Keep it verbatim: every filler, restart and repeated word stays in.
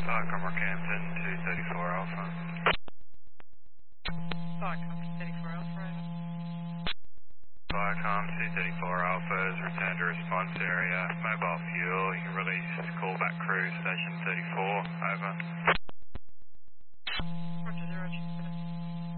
Viacom Rockhampton, two thirty-four Alpha. Viacom two thirty-four Alpha, over. Viacom two thirty-four Alpha has returned to response area. Mobile fuel, you can release callback crew station thirty-four, over.